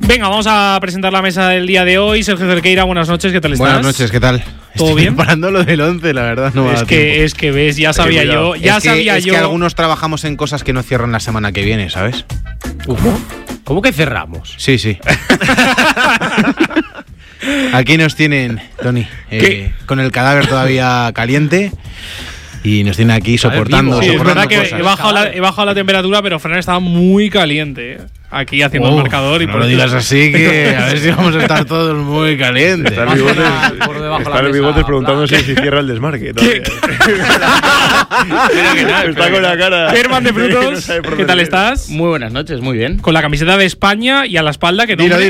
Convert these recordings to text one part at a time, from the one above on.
Venga, vamos a presentar la mesa del día de hoy. Sergio Cerqueira, buenas noches, ¿qué tal estás? Buenas noches, ¿qué tal? ¿Todo Estoy bien? preparando lo del 11, la verdad, no es que ves, ya sabía yo. Ya sabía yo. Es que algunos trabajamos en cosas que no cierran la semana que viene, ¿sabes? ¿Cómo que cerramos? Sí, sí. Aquí nos tienen, Tony, con el cadáver todavía caliente. Y nos tiene aquí soportando. Sí, es verdad que cosas. he bajado la temperatura, pero Fran estaba muy caliente. Aquí haciendo el marcador. Y no lo digas así, que a ver si vamos a estar todos muy calientes. Está el Bigotes preguntándose si cierra el desmarque. Está con la cara. Germán de Frutos, ¿qué tal estás? Muy buenas noches, muy bien. Con la camiseta de España y a la espalda que Dilo.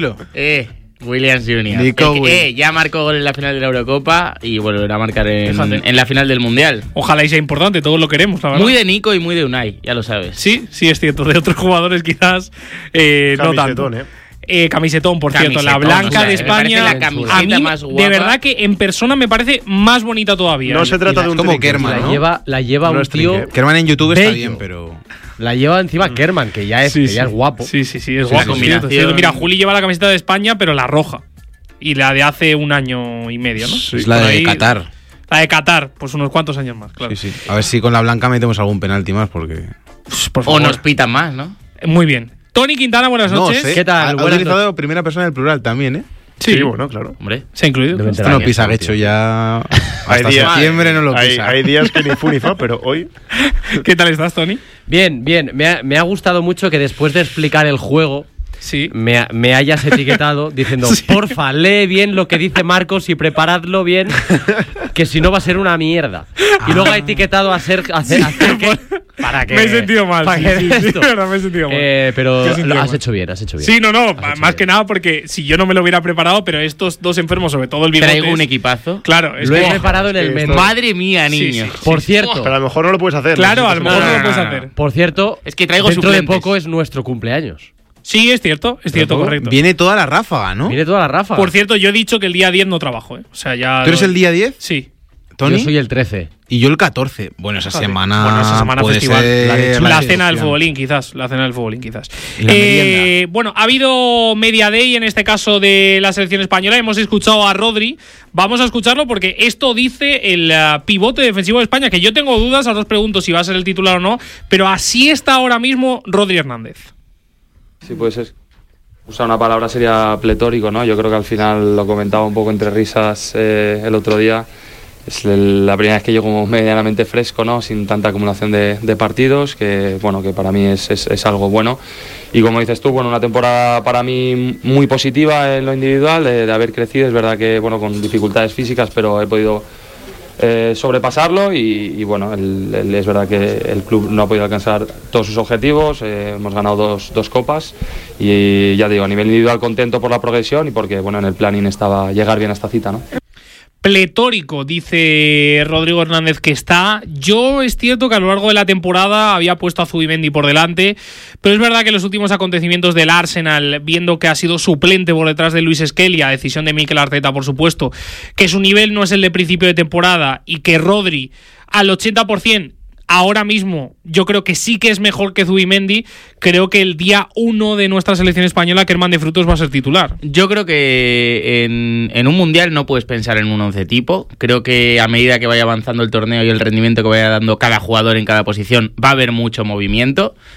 Williams Junior. Ya marcó gol en la final de la Eurocopa y volverá a marcar en la final del Mundial. Ojalá y sea importante, todos lo queremos, la verdad. Muy de Nico y muy de Unai, ya lo sabes. Sí, es cierto. De otros jugadores quizás no tanto. Camisetón, por cierto, la blanca de España. La camiseta a mí, más guapa. de verdad que en persona me parece más bonita todavía. No se trata de un como Kerman, ¿no? La lleva No un es tío. trinque. Kerman en YouTube bello. está bien, pero... La lleva encima Kerman, que ya es, ya es guapo. Sí, es guapo. combinación. Mira, Juli lleva la camiseta de España, pero la roja. Y la de hace un año y medio, ¿no? Sí. Es la de Qatar. La de Qatar, pues unos cuantos años más, claro. Sí. A ver si con la blanca metemos algún penalti más, porque... Por favor. O nos pitan más, ¿no? Muy bien. Tony Quintana, buenas noches. No sé. ¿Qué tal? Ha Buenas utilizado primera persona del plural también, ¿eh? Sí, bueno, claro. Hombre, Se ha incluido. Debe Esto no pisa Guecho ya... Hasta días- septiembre no lo pisa. Hay días que ni fu ni fa, pero hoy. ¿Qué tal estás, Tony? Bien. Me ha gustado mucho que después de explicar el juego Sí. me hayas etiquetado diciendo, Sí. porfa, lee bien lo que dice Marcos y preparadlo bien, que si no va a ser una mierda. Y luego ha etiquetado a Sergio para que... Me he sentido mal. para que Sí, esto. de verdad me he sentido mal. Pero Me he sentido lo has mal. hecho bien. Sí, no, más que nada porque si yo no me lo hubiera preparado, pero estos dos enfermos, sobre todo el Bigotes... Traigo un equipazo. Claro, es Lo he que... preparado en el esto- menú. Madre mía, Sí, niño. sí. Por cierto, Pero a lo mejor no lo puedes hacer. Claro, a lo mejor no lo no, puedes no, hacer. por cierto, Es que traigo dentro de suplentes. poco es nuestro cumpleaños. Sí, es cierto, correcto. Viene toda la ráfaga, ¿no? Viene toda la ráfaga. Por cierto, yo he dicho que el día 10 no trabajo, ¿eh? O sea, ya... ¿Tú eres el día 10, Sí. Tony? Yo soy el 13. Y yo el 14. Bueno, esa Fíjate. semana... Bueno, esa semana puede festival. ser La excepción. cena del futbolín, quizás. La cena del futbolín, quizás. Y la merienda. Bueno, ha habido Media Day, en este caso de la selección española. Hemos escuchado a Rodri. Vamos a escucharlo porque esto dice el pivote defensivo de España, que yo tengo dudas, ahora os pregunto si va a ser el titular o no, pero así está ahora mismo Rodri Hernández. Sí, pues usar una palabra sería pletórico, ¿no? Yo creo que al final lo comentaba un poco entre risas el otro día. Es la primera vez que llego como medianamente fresco, ¿no? Sin tanta acumulación de partidos, que bueno, que para mí es algo bueno. Y como dices tú, bueno, una temporada para mí muy positiva en lo individual, de haber crecido. Es verdad que bueno, con dificultades físicas, pero he podido sobrepasarlo y bueno, es verdad que el club no ha podido alcanzar todos sus objetivos, hemos ganado dos copas y ya digo, a nivel individual contento por la progresión y porque bueno, en el planning estaba llegar bien a esta cita, ¿no? Pletórico, dice Rodrigo Hernández que está. Yo es cierto que a lo largo de la temporada había puesto a Zubimendi por delante, pero es verdad que los últimos acontecimientos del Arsenal, viendo que ha sido suplente por detrás de Luis Skelly, a decisión de Mikel Arteta, por supuesto, que su nivel no es el de principio de temporada y que Rodri al 80% ahora mismo yo creo que sí que es mejor que Zubimendi, creo que el día 1 de nuestra selección española, Kerman de Frutos, va a ser titular. Yo creo que en un mundial no puedes pensar en un 11 tipo. Creo que a medida que vaya avanzando el torneo y el rendimiento que vaya dando cada jugador en cada posición, va a haber mucho movimiento.